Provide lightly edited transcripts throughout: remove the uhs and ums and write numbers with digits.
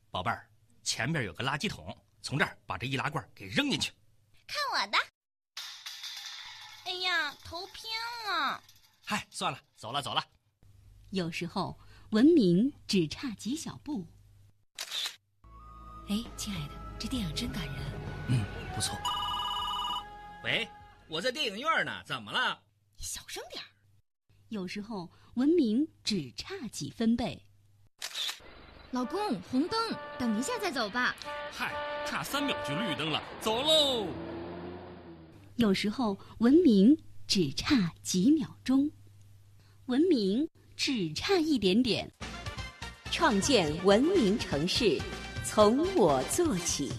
宝贝儿，前边有个垃圾桶，从这儿把这易拉罐给扔进去。 看我的！哎呀，头偏了。 嗨，算了，走了。 有时候文明只差几小步。 哎，亲爱的，这电影真感人。 不错。 喂，我在电影院呢，怎么了？ 你小声点儿。 有时候文明只差几分贝。 老公，红灯，等一下再走吧。 嗨，差3秒就绿灯了，走喽。 有时候文明只差几秒钟，文明只差一点点。 创建文明城市，从我做起。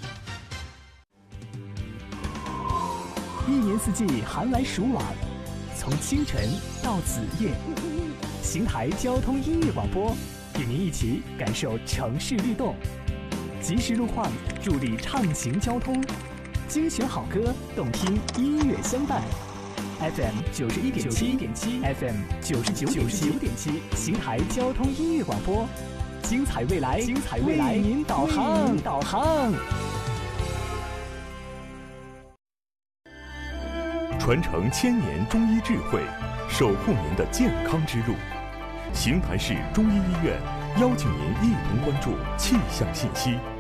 一年四季寒来暑往，从清晨到子夜，邢台交通音乐广播与您一起感受城市律动，及时路况助力畅行交通，精选好歌，动听音乐相伴。FM 91.7 FM 99.7，邢台交通音乐广播，精彩未来，为您导航。 传承1000年中医智慧，守护您的健康之路。邢台市中医医院邀请您一同关注气象信息。